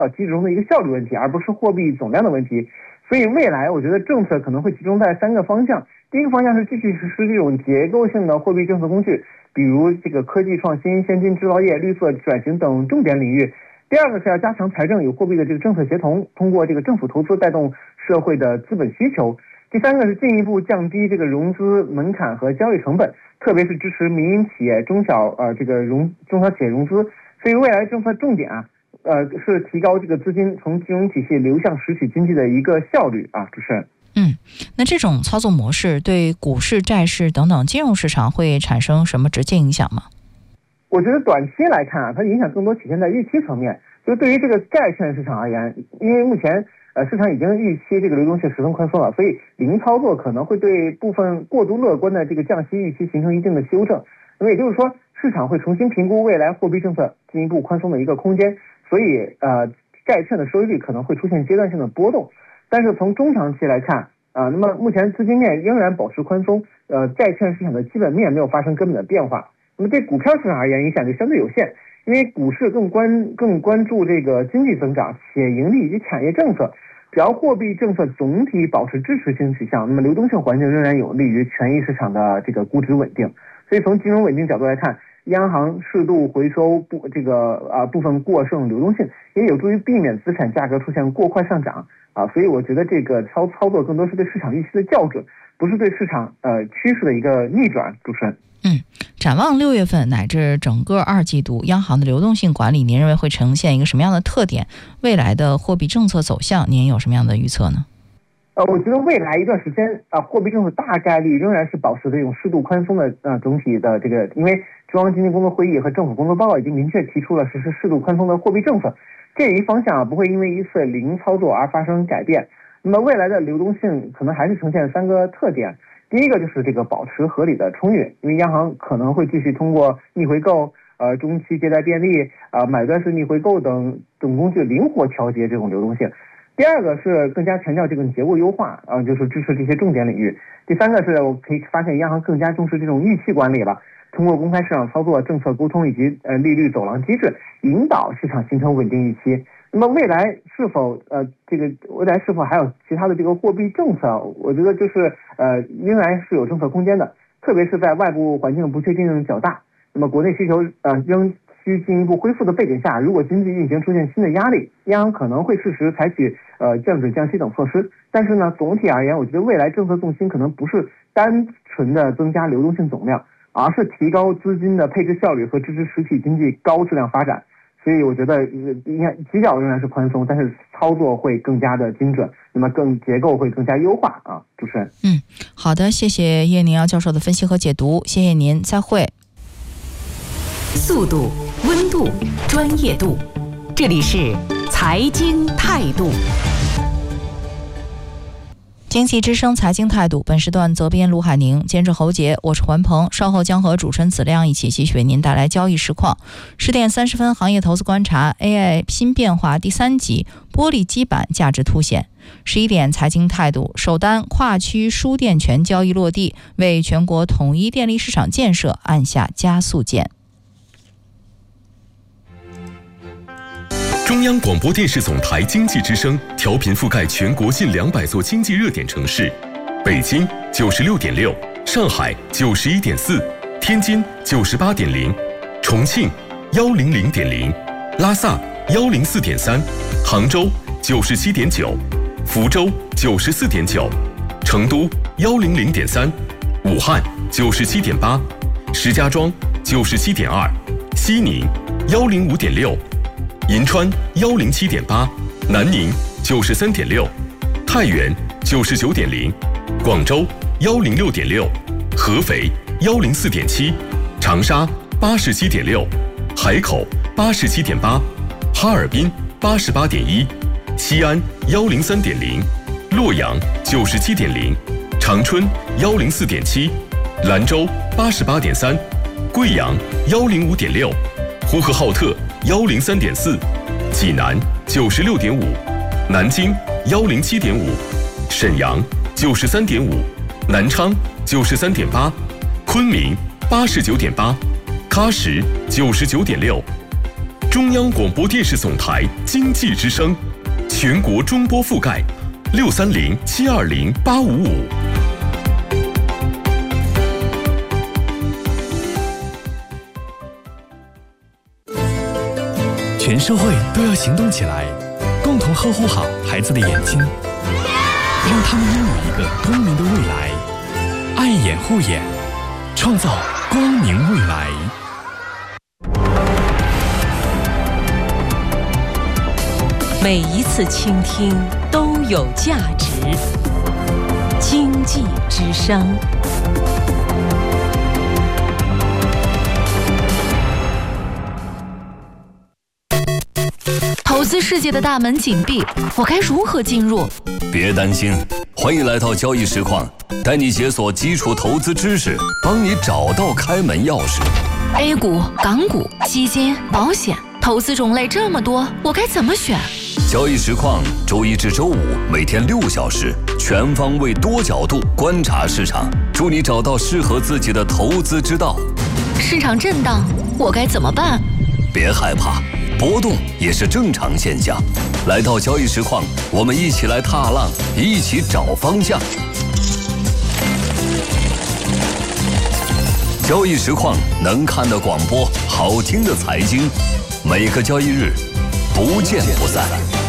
机制中的一个效率问题，而不是货币总量的问题。所以未来我觉得政策可能会集中在3个方向。第一个方向是继续实施这种结构性的货币政策工具，比如这个科技创新、先进制造业、绿色转型等重点领域。第二个是要加强财政与货币的这个政策协同，通过这个政府投资带动社会的资本需求。第三个是进一步降低这个融资门槛和交易成本，特别是支持民营企业、中小企业融资。所以未来政策重点是提高这个资金从金融体系流向实体经济的一个效率啊，主持人。 那这种操作模式对股市、债市等等金融市场会产生什么直接影响吗？ 我觉得短期来看它影响更多体现在预期层面。就对于这个债券市场而言，因为目前市场已经预期这个流动性十分宽松了，所以零操作可能会对部分过度乐观的这个降息预期形成一定的修正。那么也就是说，市场会重新评估未来货币政策进一步宽松的一个空间，所以债券的收益率可能会出现阶段性的波动。但是从中长期来看那么目前资金面仍然保持宽松，债券市场的基本面没有发生根本的变化。那么对股票市场而言，影响就相对有限，因为股市更关注这个经济增长、企业盈利以及产业政策。只要货币政策总体保持支持性取向，那么流动性环境仍然有利于权益市场的这个估值稳定。所以从金融稳定角度来看，央行适度回收部分过剩流动性，也有助于避免资产价格出现过快上涨所以我觉得这个操作更多是对市场预期的校准，不是对市场趋势的一个逆转。主持人。 展望6月份乃至整个2季度，央行的流动性管理，您认为会呈现一个什么样的特点？未来的货币政策走向，您有什么样的预测呢？ 我觉得未来一段时间货币政策大概率仍然是保持这种适度宽松的总体的这个，因为中央经济工作会议和政府工作报告已经明确提出了实施适度宽松的货币政策，这一方向不会因为一次零操作而发生改变。那么未来的流动性可能还是呈现3个特点。第一个就是这个保持合理的充裕，因为央行可能会继续通过逆回购、中期借贷便利、买断式逆回购等工具灵活调节这种流动性。第二个是更加强调这种结构优化就是支持这些重点领域。第三个是我可以发现央行更加重视这种预期管理了，通过公开市场操作、政策沟通以及利率走廊机制，引导市场形成稳定预期。那么未来是否还有其他的这个货币政策？我觉得就是仍然是有政策空间的，特别是在外部环境不确定性较大，那么国内需求仍需进一步恢复的背景下，如果经济运行出现新的压力，央行可能会适时采取降准、降息等措施。但是呢，总体而言，我觉得未来政策重心可能不是单纯的增加流动性总量，而是提高资金的配置效率和支持实体经济高质量发展。所以我觉得基调仍然是宽松，但是操作会更加的精准，那么结构会更加优化主持人。 好的，谢谢叶宁尧教授的分析和解读，谢谢您，再会。 速度、温度、专业度，这里是财经态度。 经济之声财经态度，本时段责编卢海宁，监制侯杰，我是环鹏，稍后将和主持人子亮一起继续为您带来交易实况。10点30分，行业投资观察 AI 新变化第3集，玻璃基板价值凸显。11点财经态度，首单跨区输电权交易落地，为全国统一电力市场建设按下加速键。 中央广播电视总台经济之声调频覆盖全国近200座经济热点城市，北京96.6，上海91.4，天津98.0，重庆100.0，拉萨104.3，杭州97.9，福州94.9，成都100.3，武汉97.8，石家庄97.2，西宁105.6。银川107.8，南宁93.6，太原99.0，广州106.6，合肥104.7，长沙87.6，海口87.8，哈尔滨88.1，西安103.0，洛阳97.0，长春104.7，兰州88.3，贵阳105.6，呼和浩特103.4，济南96.5，南京107.5，沈阳93.5，南昌93.8，昆明89.8，喀什99.6， 中央广播电视总台经济之声，全国中波覆盖，630-720-855。 全社会都要行动起来，共同呵护好孩子的眼睛，让他们拥有一个光明的未来。爱眼护眼，创造光明未来。 每一次倾听都有价值。经济之声。 投资世界的大门紧闭，我该如何进入？ 别担心，欢迎来到交易实况，带你解锁基础投资知识，帮你找到开门钥匙。 A 股、港股、基金、保险，投资种类这么多，我该怎么选？ 交易实况，周一至周五每天6小时，全方位多角度观察市场，助你找到适合自己的投资之道。 市场震荡，我该怎么办？ 别害怕，波动也是正常现象。来到交易实况，我们一起来踏浪，一起找方向。交易实况，能看的广播，好听的财经，每个交易日不见不散。